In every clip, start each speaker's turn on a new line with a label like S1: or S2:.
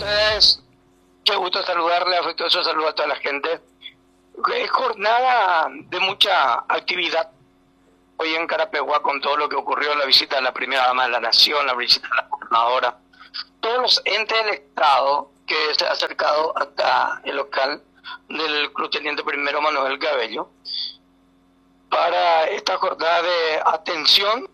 S1: ustedes? Qué gusto saludarle, afectuoso saludo a toda la gente. Es jornada de mucha actividad hoy en Carapeguá con todo lo que ocurrió, la visita de la primera dama de la nación, la visita de la gobernadora, todos los entes del Estado que se han acercado hasta el local del Club Teniente Primero Manuel Cabello para esta jornada de atención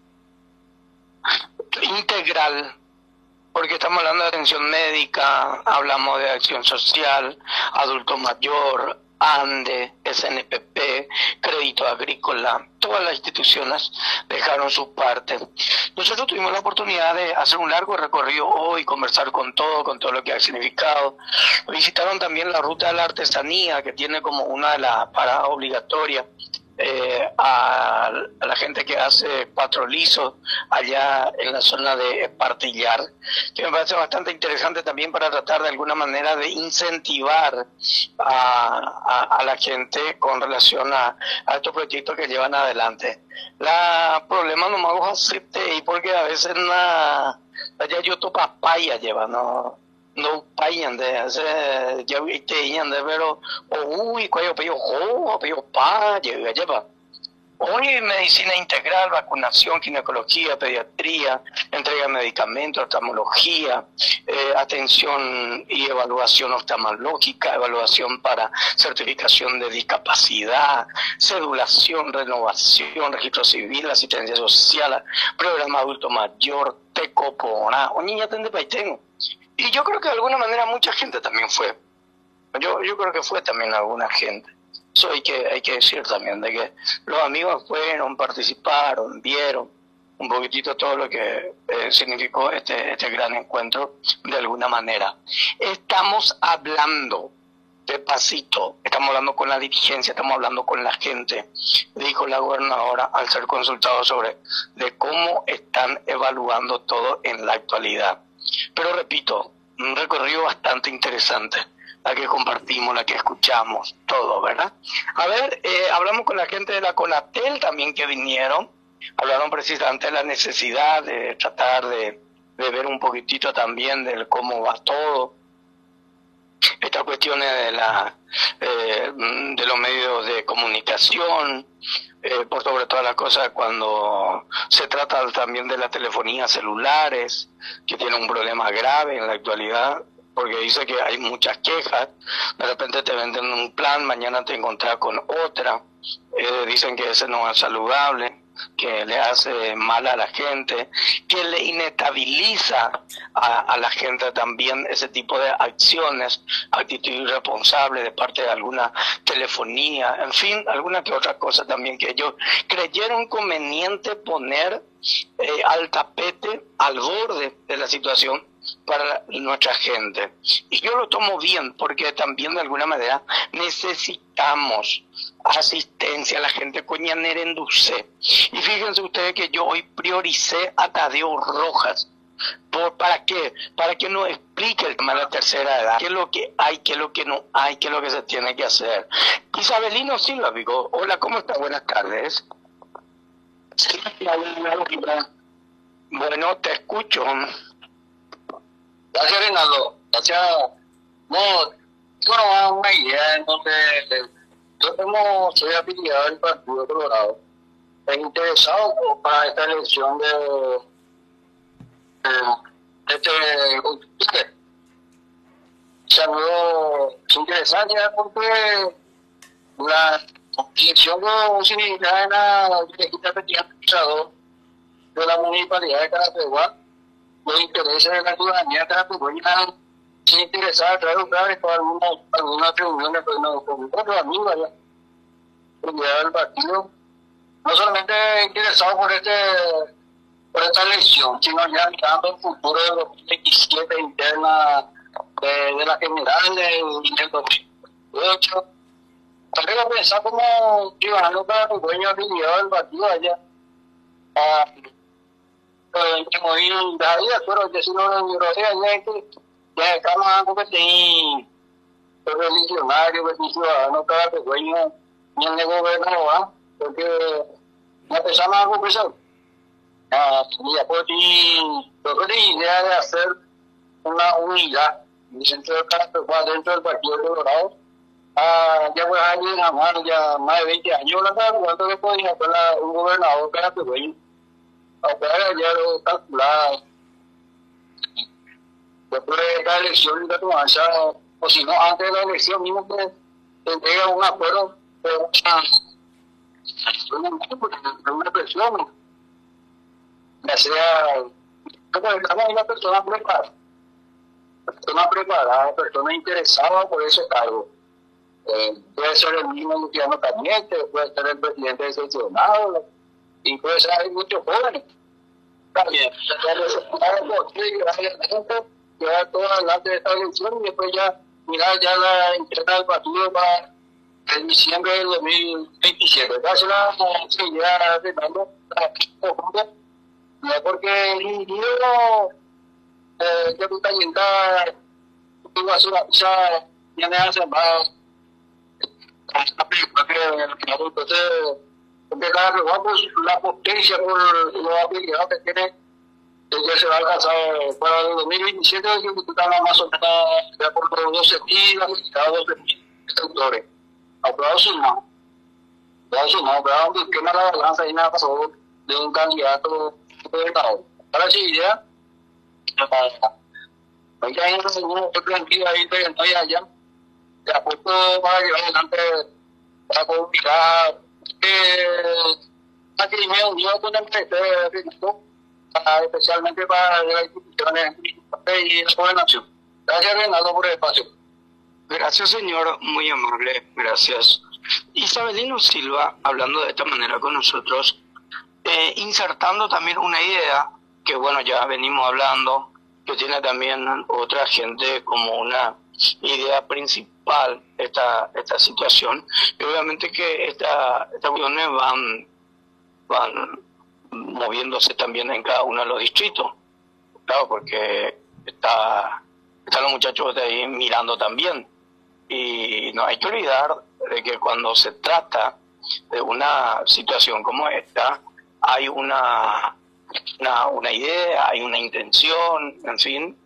S1: integral, porque estamos hablando de atención médica, hablamos de acción social, adulto mayor, ANDE, SNPP, Crédito Agrícola, todas las instituciones dejaron su parte. Nosotros tuvimos la oportunidad de hacer un largo recorrido hoy, conversar con todo lo que ha significado. Visitaron también la ruta de la artesanía, que tiene como una de las paradas obligatorias a la gente que hace patrolizo allá en la zona de Espartillar, que me parece bastante interesante también para tratar de alguna manera de incentivar a la gente con relación a estos proyectos que llevan adelante. La problema no me hago acepte y porque a veces allá yo to papaya lleva, no payan de hacer ya viste de pero uy cuello pello pa lleva hoy medicina integral, vacunación, ginecología, pediatría, entrega de medicamentos, oftalmología, atención y evaluación oftalmológica, evaluación para certificación de discapacidad, cedulación, renovación, registro civil, asistencia social, programa adulto mayor, tecopona, o niña tende paitengo. Y yo creo que de alguna manera mucha gente también fue. Yo creo que fue también alguna gente. Eso hay que decir también, de que los amigos fueron, participaron, vieron un poquitito todo lo que significó este gran encuentro de alguna manera. Estamos hablando despacito, estamos hablando con la dirigencia, estamos hablando con la gente, dijo la gobernadora al ser consultado sobre de cómo están evaluando todo en la actualidad. Pero repito, un recorrido bastante interesante, la que compartimos, la que escuchamos, todo, ¿verdad? A ver, hablamos con la gente de la CONATEL también que vinieron, hablaron precisamente de la necesidad de tratar de ver un poquitito también de cómo va todo, estas cuestiones de los medios de comunicación, por sobre todas las cosas cuando se trata también de las telefonías celulares, que tiene un problema grave en la actualidad, porque dice que hay muchas quejas, de repente te venden un plan, mañana te encontrás con otra, dicen que ese no es saludable, que le hace mal a la gente, que le inestabiliza a la gente también ese tipo de acciones, actitud irresponsable de parte de alguna telefonía, en fin, alguna que otra cosa también que ellos creyeron conveniente poner al tapete, al borde de la situación para nuestra gente. Y yo lo tomo bien porque también de alguna manera necesitamos asistencia a la gente coñanera en Ducé. Y fíjense ustedes que yo hoy prioricé a Tadeo Rojas. ¿Para qué? Para que nos explique el tema de la tercera edad, qué es lo que hay, qué es lo que no hay, qué es lo que se tiene que hacer. Isabelino Silva, amigo. Hola, ¿cómo está? Buenas tardes. Bueno, te escucho.
S2: Gracias, Reinaldo. Gracias. No, bueno, una idea en donde soy afiliado del Partido Colorado. Estoy interesado para esta elección de este constituyente. Se es interesante porque la elección no significa en la directiva administrador de la municipalidad de Carapeguá. Los intereses de la ciudadanía carapegueña sin interesar a traer otra vez para algunas reuniones con otros amigos allá, del partido, no solamente interesados por esta elección, sino ya mirando el futuro de 2027 interna de la general del 2008. También a pensar como ciudadano carapegueño afiliado del partido allá. Muy daía, pero que si no lo rodea ya estamos algo que tem religionario, que tem ciudadano carapegueño, ni en el gobierno va, porque ya pensamos algo que eso. Y después lo que tenía idea de hacer una unidad dentro del Carapeguá, dentro del Partido Colorado. Ya pues años, ya más de 20 años, la verdad, cuando después un gobernador carapegueño, ahora ya lo calculaba, después de la elección de Catuanza, o si no, antes de la elección mismo que se entrega un acuerdo de una presión, ya sea, como estamos una persona preparada, persona interesada por ese cargo. Puede ser el mismo Luciano Cañete, puede ser el presidente del Senado, y puede ser hay muchos jóvenes. También, llevar todo adelante de esta elección y después ya mirar ya la interna del partido para el diciembre del 2027. Casi la seguridad de Fernando, porque el individuo que tú estás yendo, tú vas a usar, ya me hace más. Entonces, empezar a robar la potencia por los habilidades que tiene, que se va a alcanzar para el 2027, yo creo que están más o menos ya por los 12.000, cada 12.000 sectores. Aplausos no, pero que me la balanza y nada pasó de un candidato gobernador. Para sí, idea, hay años uno que tranquilo ahí, pero no hay allá. De a poco para llevar adelante, para comunicar, aquí me unió con el presidente, especialmente para las instituciones y la gobernación. Gracias, Reinaldo, por el espacio.
S1: Gracias, señor, muy amable, gracias. Isabelino Silva, hablando de esta manera con nosotros, insertando también una idea que, bueno, ya venimos hablando, que tiene también otra gente como una idea principal esta situación, y obviamente que estas cuestiones van moviéndose también en cada uno de los distritos, claro, porque están los muchachos de ahí mirando también, y no hay que olvidar de que cuando se trata de una situación como esta, hay una idea, hay una intención, en fin.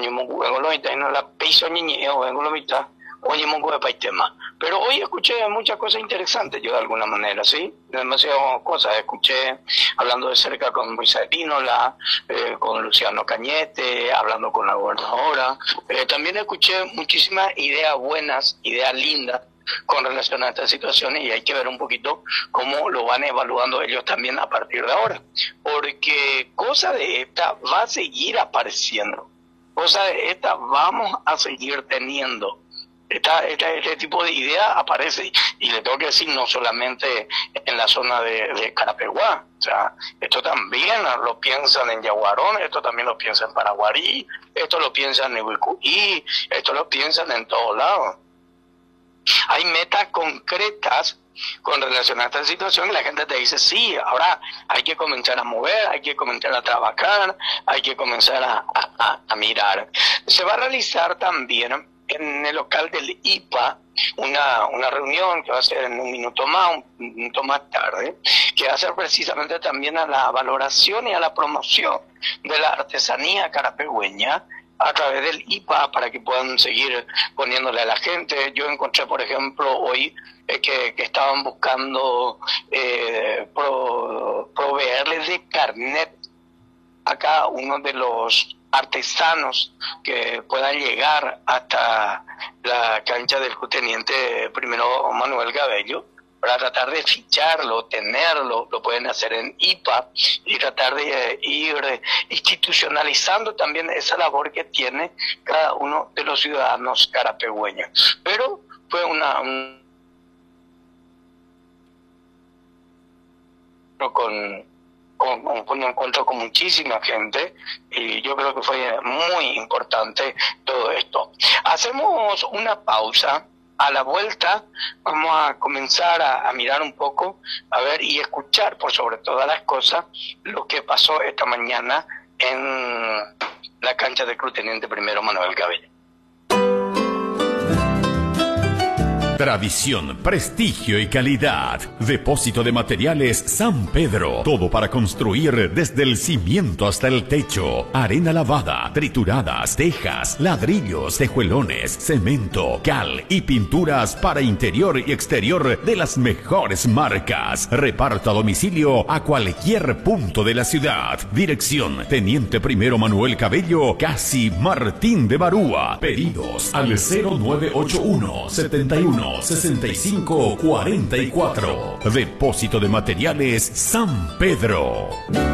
S1: Pero hoy escuché muchas cosas interesantes, yo de alguna manera, ¿sí? Demasiadas cosas. Escuché hablando de cerca con Moisés Pínola, con Luciano Cañete, hablando con la gobernadora. También escuché muchísimas ideas buenas, ideas lindas con relación a estas situaciones, y hay que ver un poquito cómo lo van evaluando ellos también a partir de ahora. Porque cosa de esta va a seguir apareciendo. Cosa de esta vamos a seguir teniendo. Este tipo de idea aparece, y le tengo que decir, no solamente en la zona de Carapeguá, o sea, esto también lo piensan en Yaguarón, esto también lo piensan en Paraguarí, esto lo piensan en Nehuicuí, esto lo piensan en todos lados. Hay metas concretas con relación a esta situación, y la gente te dice, sí, ahora hay que comenzar a mover, hay que comenzar a trabajar, hay que comenzar a mirar. Se va a realizar también en el local del IPA una reunión que va a ser en un minuto más tarde, que va a ser precisamente también a la valoración y a la promoción de la artesanía carapegüeña a través del IPA, para que puedan seguir poniéndole a la gente. Yo encontré, por ejemplo, hoy que estaban buscando proveerles de carnet a cada uno de los artesanos que puedan llegar hasta la cancha del Teniente Primero Manuel Cabello, para tratar de ficharlo, tenerlo. Lo pueden hacer en IPA y tratar de ir institucionalizando también esa labor que tiene cada uno de los ciudadanos carapegüeños. Pero fue un encuentro con muchísima gente, y yo creo que fue muy importante todo esto. Hacemos una pausa. A la vuelta vamos a comenzar a mirar un poco, a ver y escuchar por sobre todas las cosas lo que pasó esta mañana en la cancha del Club Teniente Primero Manuel Cabello.
S3: Tradición, prestigio y calidad. Depósito de materiales San Pedro. Todo para construir desde el cimiento hasta el techo. Arena lavada, trituradas, tejas, ladrillos, tejuelones, cemento, cal y pinturas para interior y exterior de las mejores marcas. Reparto a domicilio a cualquier punto de la ciudad. Dirección: Teniente Primero Manuel Cabello, casi Martín de Barúa. Pedidos al 0981 71 65 44. Depósito de materiales San Pedro.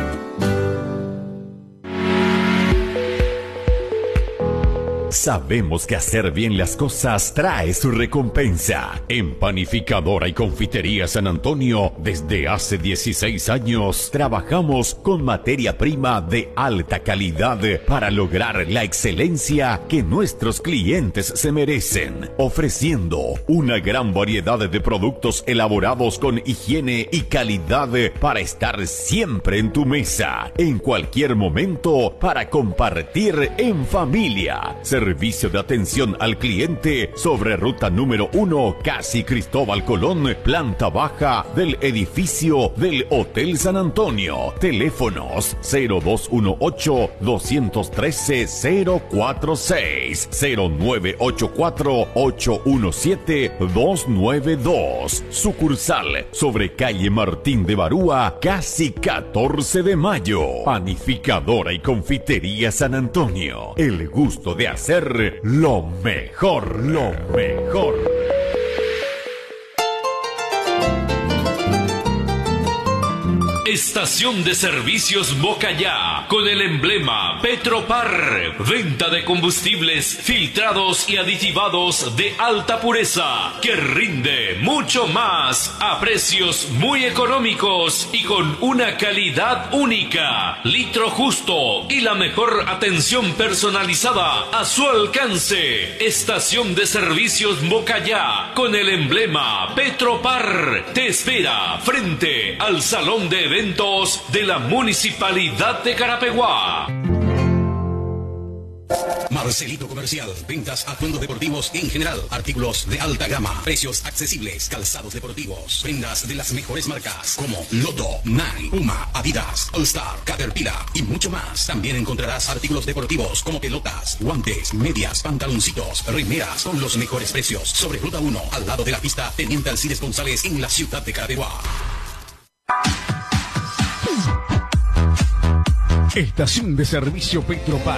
S3: Sabemos que hacer bien las cosas trae su recompensa. En Panificadora y Confitería San Antonio, desde hace 16 años, trabajamos con materia prima de alta calidad para lograr la excelencia que nuestros clientes se merecen, ofreciendo una gran variedad de productos elaborados con higiene y calidad para estar siempre en tu mesa, en cualquier momento, para compartir en familia. Servicio de atención al cliente sobre ruta número 1, casi Cristóbal Colón, planta baja del edificio del Hotel San Antonio. Teléfonos 0218-213-046, 0984-817-292. Sucursal sobre calle Martín de Barúa, casi 14 de mayo. Panificadora y Confitería San Antonio. El gusto de hacer lo mejor, lo mejor.
S4: Estación de Servicios Mocayá, con el emblema Petropar. Venta de combustibles filtrados y aditivados de alta pureza, que rinde mucho más a precios muy económicos y con una calidad única. Litro justo y la mejor atención personalizada a su alcance. Estación de Servicios Mocayá, con el emblema Petropar. Te espera frente al Salón de Eventos de la Municipalidad de Carapeguá.
S5: Marcelito Comercial, ventas, atuendos deportivos en general, artículos de alta gama, precios accesibles, calzados deportivos, prendas de las mejores marcas como Lotto, Nike, Puma, Adidas, All Star, Caterpillar y mucho más. También encontrarás artículos deportivos como pelotas, guantes, medias, pantaloncitos, remeras con los mejores precios. Sobre Ruta 1, al lado de la pista Teniente Alcides González, en la ciudad de Carapeguá.
S6: Estación de Servicio Petropar.